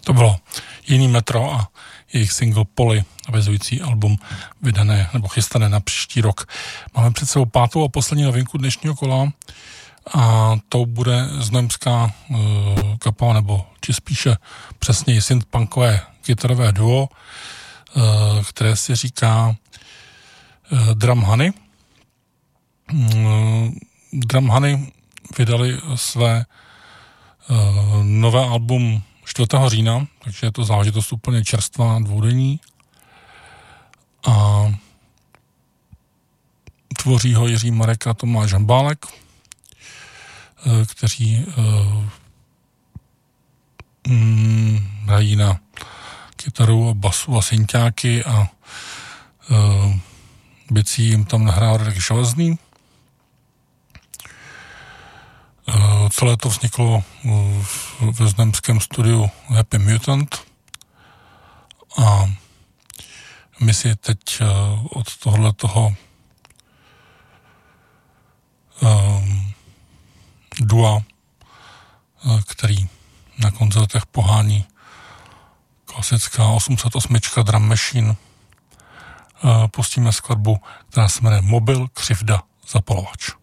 To bylo Jiný metro a jejich single Poli, avizující album vydané nebo chystané na příští rok. Máme před sebou 5. a poslední novinku dnešního kola a to bude znojemská kapela, nebo či spíše přesněji synth-punkové kytarové duo, které si říká Drum Honey. Drum Honey vydali své nové album 4. října, takže je to záležitost úplně čerstvá, dvoudenní. A tvoří ho Jiří Marek a Tomáš Hambálek, kteří hrají na kytaru a basu a synťáky a bicí jim tam nahrál Radek Železný. Celé to vzniklo ve znojemském studiu Happy Mutant a my si teď od tohoto dua, který na koncertech pohání klasická 808 Drum Machine, pustíme skladbu, která se jmenuje Mobil, křivda, zapalovač.